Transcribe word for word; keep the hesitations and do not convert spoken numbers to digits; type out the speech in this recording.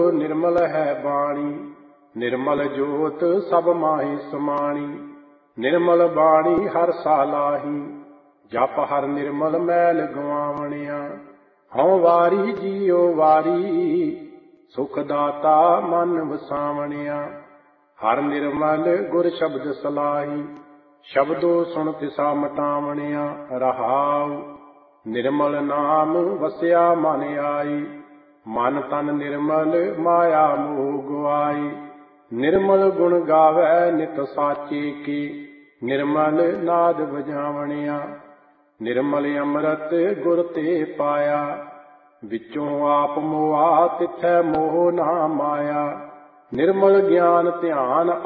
निर्मल है बाणी निर्मल जोत सब माहि समाणी। निर्मल बाणी हर सालाही जप हर निर्मल मैल गवावणिया। हਉ वारी जियो वारी सुख दाता मन वसावणिया। हर निर्मल गुर शब्द सलाही शब्दो सुन तिसा मटावणिया। रहाउ निर्मल नाम वसिया मन आई मन तन निर्मल माया मोह गुआई। निर्मल गुण गावै नित साचे की निर्मल नाद बजावणिया। निर्मल अमृत गुर ते पाया विचों आप मोआ तिथै मोह ना माया। निर्मल ज्ञान ध्यान